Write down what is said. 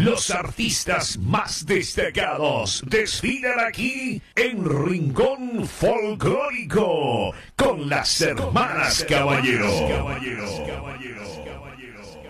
Los artistas más destacados desfilan aquí en Rincón Folclórico con las hermanas Caballero.